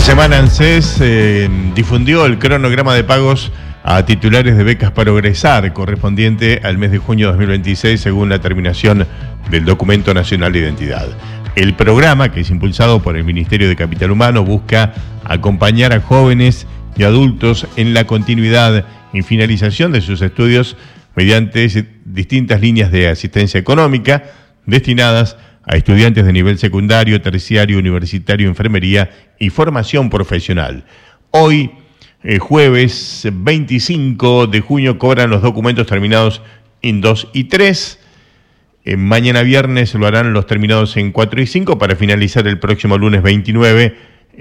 semana ANSES difundió el cronograma de pagos a titulares de becas para egresar correspondiente al mes de junio de 2026 según la terminación del Documento Nacional de Identidad. El programa, que es impulsado por el Ministerio de Capital Humano, busca acompañar a jóvenes y adultos en la continuidad y finalización de sus estudios mediante distintas líneas de asistencia económica destinadas a estudiantes de nivel secundario, terciario, universitario, enfermería y formación profesional. Hoy, jueves 25 de junio, cobran los documentos terminados en 2 y 3. Mañana viernes lo harán los terminados en 4 y 5 para finalizar el próximo lunes 29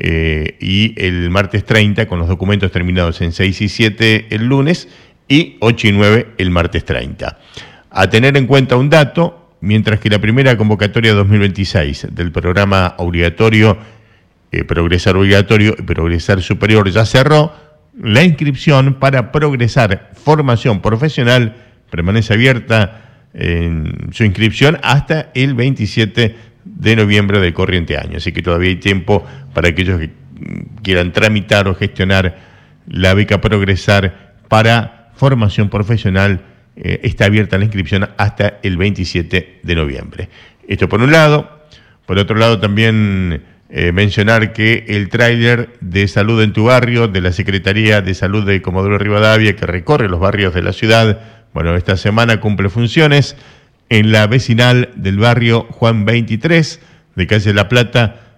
y el martes 30 con los documentos terminados en 6 y 7 el lunes y 8 y 9 el martes 30. A tener en cuenta un dato: mientras que la primera convocatoria 2026 del programa obligatorio, Progresar Obligatorio y Progresar Superior ya cerró, la inscripción para Progresar Formación Profesional permanece abierta en su inscripción hasta el 27 de noviembre del corriente año. Así que todavía hay tiempo para aquellos que quieran tramitar o gestionar la beca Progresar para Formación Profesional. Está abierta la inscripción hasta el 27 de noviembre. Esto por un lado. Por otro lado, también mencionar que el tráiler de Salud en tu Barrio de la Secretaría de Salud de Comodoro Rivadavia, que recorre los barrios de la ciudad, esta semana cumple funciones en la vecinal del barrio Juan 23, de calle La Plata,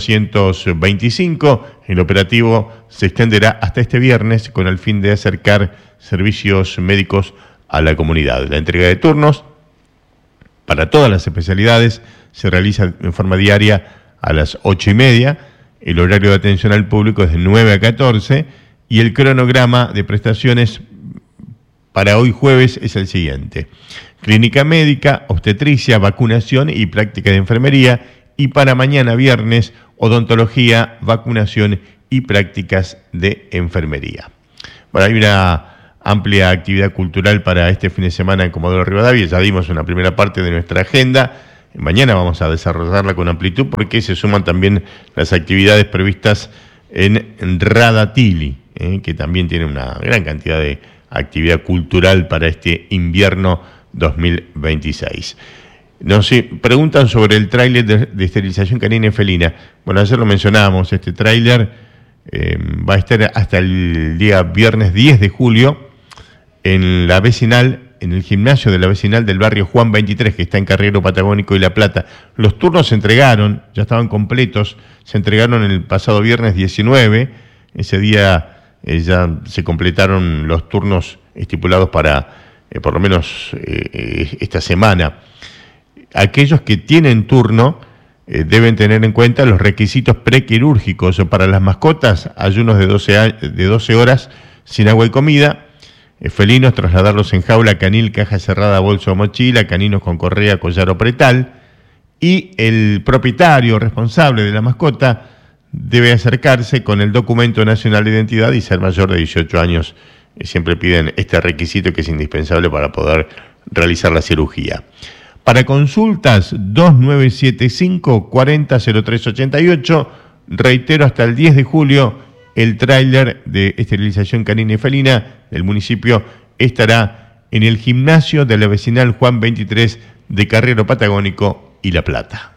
1225. El operativo se extenderá hasta este viernes con el fin de acercar servicios médicos a la comunidad. La entrega de turnos para todas las especialidades se realiza en forma diaria a las 8:30. El horario de atención al público es de 9 a 14 y el cronograma de prestaciones para hoy jueves es el siguiente: clínica médica, obstetricia, vacunación y práctica de enfermería, y para mañana viernes odontología, vacunación y prácticas de enfermería. Hay una amplia actividad cultural para este fin de semana en Comodoro Rivadavia. Ya dimos una primera parte de nuestra agenda. Mañana vamos a desarrollarla con amplitud porque se suman también las actividades previstas en Radatili, que también tiene una gran cantidad de actividad cultural para este invierno 2026. Nos preguntan sobre el tráiler de esterilización canina y felina. Ayer lo mencionábamos, este tráiler va a estar hasta el día viernes 10 de julio en la vecinal, en el gimnasio de la vecinal del barrio Juan 23, que está en Carrero Patagónico y La Plata. Los turnos se entregaron, ya estaban completos, se entregaron el pasado viernes 19. Ese día ya se completaron los turnos estipulados para por lo menos esta semana. Aquellos que tienen turno deben tener en cuenta los requisitos prequirúrgicos para las mascotas: ayunos de 12 horas sin agua y comida. Felinos, trasladarlos en jaula, canil, caja cerrada, bolso o mochila, caninos con correa, collar o pretal. Y el propietario responsable de la mascota debe acercarse con el Documento Nacional de Identidad y ser mayor de 18 años. Siempre piden este requisito, que es indispensable para poder realizar la cirugía. Para consultas, 2975 400388. Reitero, hasta el 10 de julio, el tráiler de esterilización canina y felina del municipio estará en el gimnasio de la vecinal Juan 23 de Carrero Patagónico y La Plata.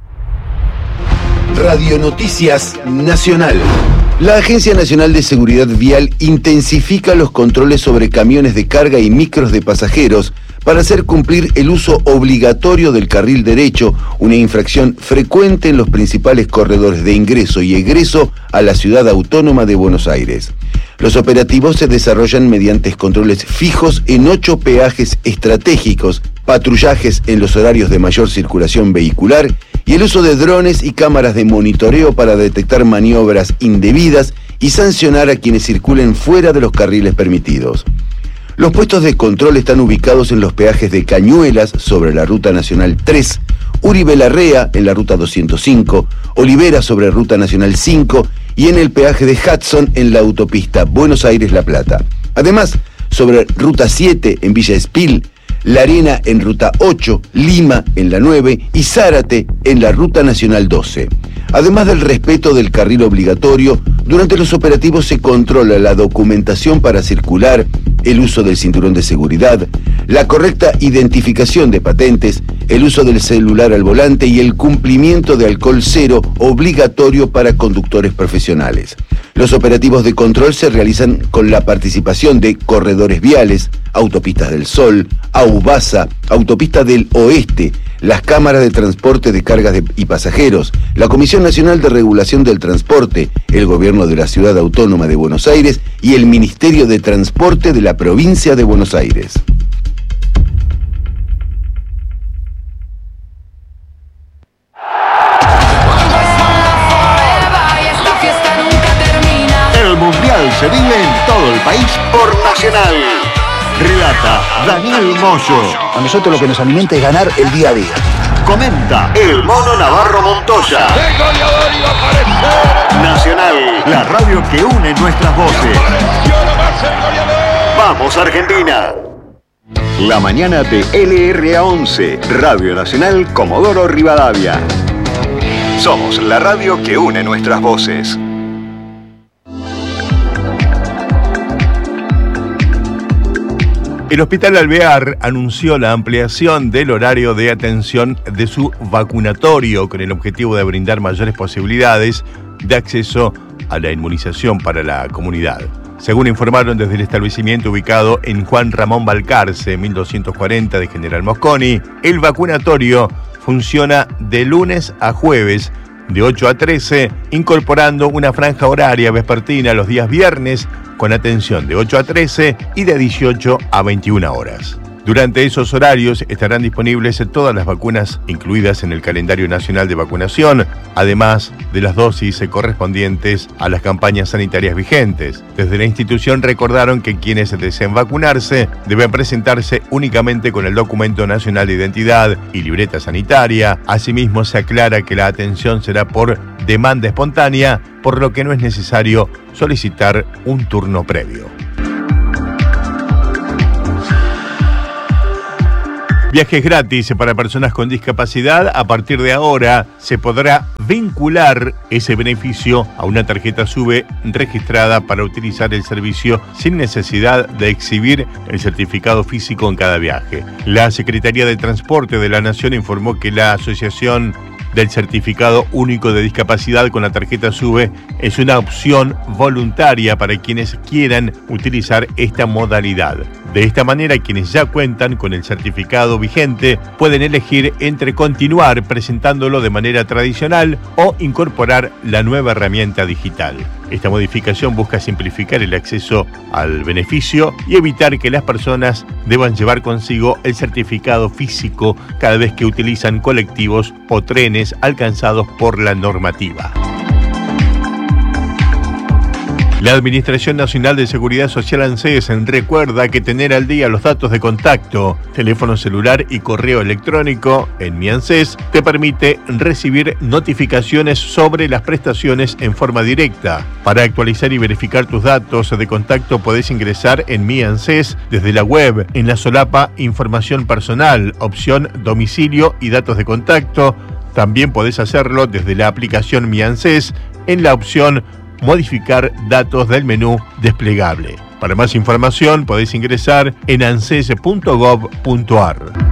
Radio Noticias Nacional. La Agencia Nacional de Seguridad Vial intensifica los controles sobre camiones de carga y micros de pasajeros para hacer cumplir el uso obligatorio del carril derecho, una infracción frecuente en los principales corredores de ingreso y egreso a la ciudad autónoma de Buenos Aires. Los operativos se desarrollan mediante controles fijos en 8 peajes estratégicos, patrullajes en los horarios de mayor circulación vehicular y el uso de drones y cámaras de monitoreo para detectar maniobras indebidas y sancionar a quienes circulen fuera de los carriles permitidos. Los puestos de control están ubicados en los peajes de Cañuelas sobre la Ruta Nacional 3, Uribe Larrea en la Ruta 205, Olivera sobre Ruta Nacional 5 y en el peaje de Hudson en la autopista Buenos Aires-La Plata. Además, sobre Ruta 7 en Villa Espil, La Arena en Ruta 8, Lima en la 9 y Zárate en la Ruta Nacional 12. Además del respeto del carril obligatorio, durante los operativos se controla la documentación para circular, el uso del cinturón de seguridad, la correcta identificación de patentes, el uso del celular al volante y el cumplimiento de alcohol cero obligatorio para conductores profesionales. Los operativos de control se realizan con la participación de corredores viales, Autopistas del Sol, AUBASA, Autopista del Oeste, las cámaras de transporte de cargas y pasajeros, la Comisión Nacional de Regulación del Transporte, el Gobierno de la Ciudad Autónoma de Buenos Aires y el Ministerio de Transporte de la Provincia de Buenos Aires. El Mundial se vive en todo el país por Nacional. Relata Daniel Moyo. A nosotros lo que nos alimenta es ganar el día a día. Comenta el Mono Navarro Montoya. Nacional, la radio que une nuestras voces. ¡Vamos, Argentina! La mañana de LRA11, Radio Nacional Comodoro Rivadavia. Somos la radio que une nuestras voces. El Hospital Alvear anunció la ampliación del horario de atención de su vacunatorio con el objetivo de brindar mayores posibilidades de acceso a la inmunización para la comunidad. Según informaron desde el establecimiento ubicado en Juan Ramón Balcarce, 1240 de General Mosconi, el vacunatorio funciona de lunes a jueves de 8 a 13, incorporando una franja horaria vespertina los días viernes con atención de 8 a 13 y de 18 a 21 horas. Durante esos horarios estarán disponibles todas las vacunas incluidas en el calendario nacional de vacunación, además de las dosis correspondientes a las campañas sanitarias vigentes. Desde la institución recordaron que quienes deseen vacunarse deben presentarse únicamente con el documento nacional de identidad y libreta sanitaria. Asimismo, se aclara que la atención será por demanda espontánea, por lo que no es necesario solicitar un turno previo. Viajes gratis para personas con discapacidad. A partir de ahora se podrá vincular ese beneficio a una tarjeta SUBE registrada para utilizar el servicio sin necesidad de exhibir el certificado físico en cada viaje. La Secretaría de Transporte de la Nación informó que la Asociación del Certificado Único de Discapacidad con la tarjeta SUBE es una opción voluntaria para quienes quieran utilizar esta modalidad. De esta manera, quienes ya cuentan con el certificado vigente pueden elegir entre continuar presentándolo de manera tradicional o incorporar la nueva herramienta digital. Esta modificación busca simplificar el acceso al beneficio y evitar que las personas deban llevar consigo el certificado físico cada vez que utilizan colectivos o trenes alcanzados por la normativa. La Administración Nacional de Seguridad Social ANSES recuerda que tener al día los datos de contacto, teléfono celular y correo electrónico en Mi ANSES te permite recibir notificaciones sobre las prestaciones en forma directa. Para actualizar y verificar tus datos de contacto podés ingresar en Mi ANSES desde la web, en la solapa Información Personal, opción Domicilio y Datos de Contacto. También podés hacerlo desde la aplicación Mi ANSES en la opción Modificar datos del menú desplegable. Para más información podéis ingresar en anses.gov.ar.